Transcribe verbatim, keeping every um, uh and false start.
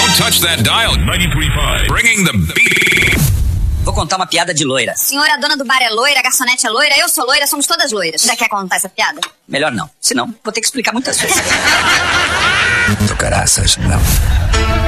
Don't touch that dial. ninety-three point five. Bringing the beat. Vou contar uma piada de loira. Senhora, a dona do bar é loira, a garçonete é loira, eu sou loira, somos todas loiras. Já quer contar essa piada? Melhor não, senão vou ter que explicar muitas vezes. Do caraças, não.